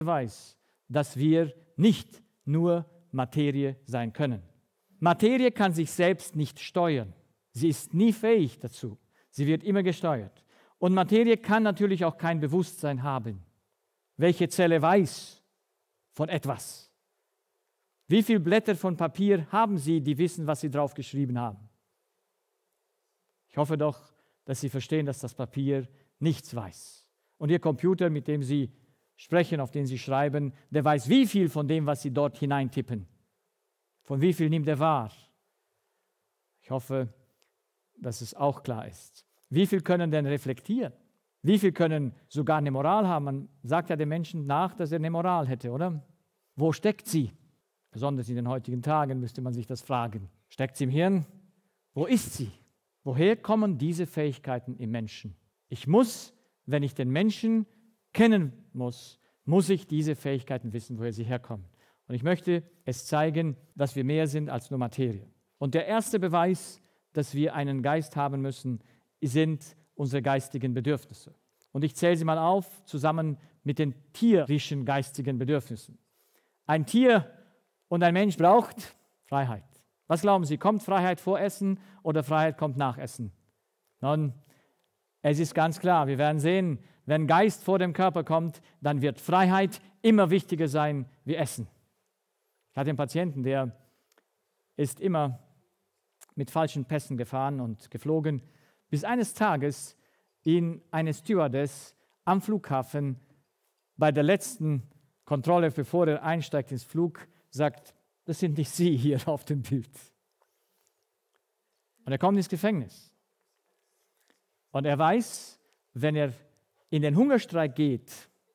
Beweis, dass wir nicht nur Materie sein können. Materie kann sich selbst nicht steuern. Sie ist nie fähig dazu. Sie wird immer gesteuert. Und Materie kann natürlich auch kein Bewusstsein haben. Welche Zelle weiß von etwas? Wie viele Blätter von Papier haben Sie, die wissen, was Sie drauf geschrieben haben? Ich hoffe doch, dass Sie verstehen, dass das Papier nichts weiß. Und Ihr Computer, mit dem Sie sprechen, auf den Sie schreiben, der weiß wie viel von dem, was Sie dort hineintippen. Von wie viel nimmt er wahr? Ich hoffe, dass es auch klar ist. Wie viel können denn reflektieren? Wie viel können sogar eine Moral haben? Man sagt ja den Menschen nach, dass er eine Moral hätte, oder? Wo steckt sie? Besonders in den heutigen Tagen müsste man sich das fragen. Steckt sie im Hirn? Wo ist sie? Woher kommen diese Fähigkeiten im Menschen? Ich muss, wenn ich den Menschen kennen muss ich diese Fähigkeiten wissen, woher sie herkommen. Und ich möchte es zeigen, dass wir mehr sind als nur Materie. Und der erste Beweis, dass wir einen Geist haben müssen, sind unsere geistigen Bedürfnisse. Und ich zähle sie mal auf, zusammen mit den tierischen geistigen Bedürfnissen. Ein Tier und ein Mensch braucht Freiheit. Was glauben Sie, kommt Freiheit vor Essen oder Freiheit kommt nach Essen? Nun, es ist ganz klar, wir werden sehen, wenn Geist vor dem Körper kommt, dann wird Freiheit immer wichtiger sein wie Essen. Ich hatte einen Patienten, der ist immer mit falschen Pässen gefahren und geflogen, bis eines Tages ihn eine Stewardess am Flughafen bei der letzten Kontrolle, bevor er einsteigt ins Flug, sagt, das sind nicht Sie hier auf dem Bild. Und er kommt ins Gefängnis. Und er weiß, wenn er in den Hungerstreik geht,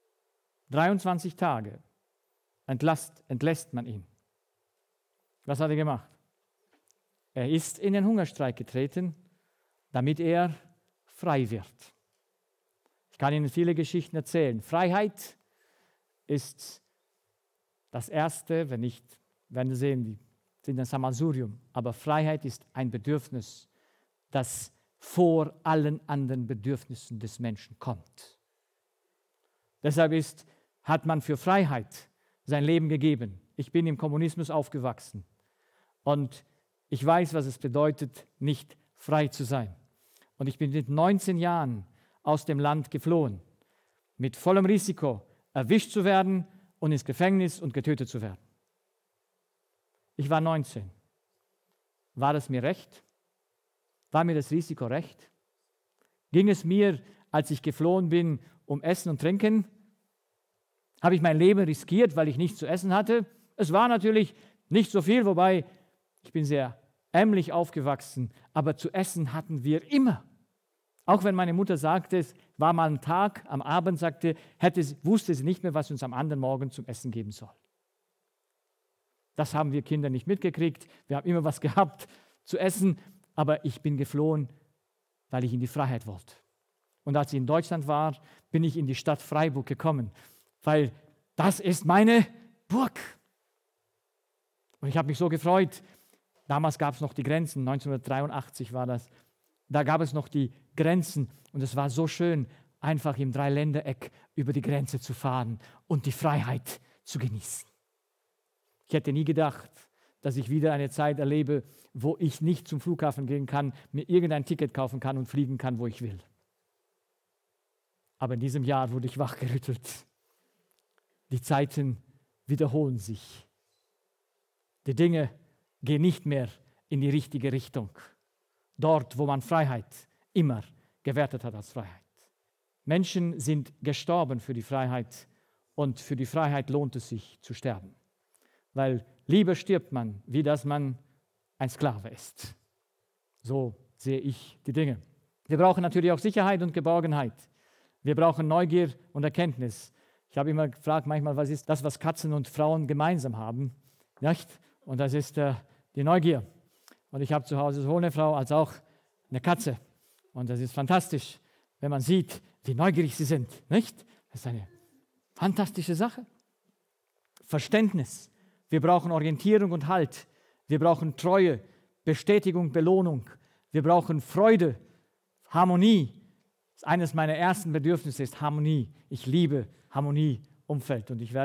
23 Tage, entlässt man ihn. Was hat er gemacht? Er ist in den Hungerstreik getreten, damit er frei wird. Ich kann Ihnen viele Geschichten erzählen. Freiheit ist das Erste, wenn nicht, werden Sie sehen, die sind ein Sammelsurium. Aber Freiheit ist ein Bedürfnis, das vor allen anderen Bedürfnissen des Menschen kommt. Deshalb hat man für Freiheit sein Leben gegeben. Ich bin im Kommunismus aufgewachsen und ich weiß, was es bedeutet, nicht frei zu sein. Und ich bin mit 19 Jahren aus dem Land geflohen, mit vollem Risiko, erwischt zu werden und ins Gefängnis und getötet zu werden. Ich war 19. War es mir recht? War mir das Risiko recht? Ging es mir, als ich geflohen bin, um Essen und Trinken? Habe ich mein Leben riskiert, weil ich nichts zu essen hatte? Es war natürlich nicht so viel, wobei ich bin sehr ärmlich aufgewachsen, aber zu essen hatten wir immer. Auch wenn meine Mutter sagte, es war mal ein Tag, am Abend sagte, wusste sie nicht mehr, was uns am anderen Morgen zum Essen geben soll. Das haben wir Kinder nicht mitgekriegt. Wir haben immer was gehabt zu essen, aber ich bin geflohen, weil ich in die Freiheit wollte. Und als ich in Deutschland war, bin ich in die Stadt Freiburg gekommen, weil das ist meine Burg. Und ich habe mich so gefreut. Damals gab es noch die Grenzen, 1983 war das. Da gab es noch die Grenzen und es war so schön, einfach im Dreiländereck über die Grenze zu fahren und die Freiheit zu genießen. Ich hätte nie gedacht, dass ich wieder eine Zeit erlebe, wo ich nicht zum Flughafen gehen kann, mir irgendein Ticket kaufen kann und fliegen kann, wo ich will. Aber in diesem Jahr wurde ich wachgerüttelt. Die Zeiten wiederholen sich. Die Dinge gehen nicht mehr in die richtige Richtung. Dort, wo man Freiheit immer gewertet hat als Freiheit. Menschen sind gestorben für die Freiheit und für die Freiheit lohnt es sich zu sterben. Weil lieber stirbt man, wie dass man ein Sklave ist. So sehe ich die Dinge. Wir brauchen natürlich auch Sicherheit und Geborgenheit. Wir brauchen Neugier und Erkenntnis. Ich habe immer gefragt manchmal, was ist das, was Katzen und Frauen gemeinsam haben? Nicht? Und das ist die Neugier. Und ich habe zu Hause sowohl eine Frau als auch eine Katze. Und das ist fantastisch, wenn man sieht, wie neugierig sie sind. Nicht? Das ist eine fantastische Sache. Verständnis. Wir brauchen Orientierung und Halt. Wir brauchen Treue, Bestätigung, Belohnung. Wir brauchen Freude, Harmonie. Eines meiner ersten Bedürfnisse ist Harmonie. Ich liebe Harmonie Umfeld. Und ich werde